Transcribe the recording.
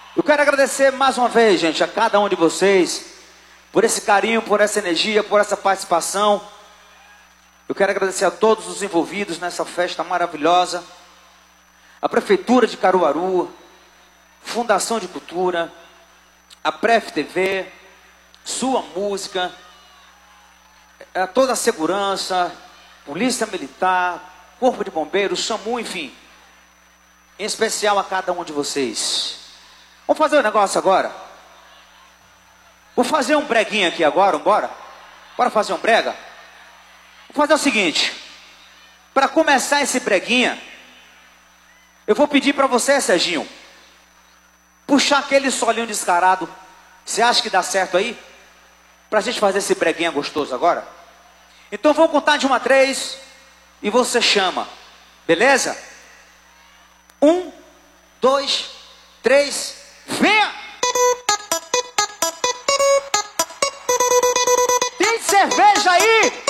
Eu quero agradecer mais uma vez, gente, a cada um de vocês, por esse carinho, por essa energia, por essa participação. Eu quero agradecer a todos os envolvidos nessa festa maravilhosa. A Prefeitura de Caruaru, Fundação de Cultura, a Pref TV, Sua Música, a toda a segurança, Polícia Militar, Corpo de Bombeiros, SAMU, enfim. Em especial a cada um de vocês. Vamos fazer um negócio agora? Vou fazer um breguinho aqui agora, bora? Bora fazer um brega? Vou fazer o seguinte. Para começar esse breguinha, eu vou pedir para você, Serginho, puxar aquele solinho descarado. Você acha que dá certo aí? Pra gente fazer esse breguinha gostoso agora? Então vou contar de 1 a 3 e você chama. Beleza? 1, 2, 3, venha! Tem cerveja aí?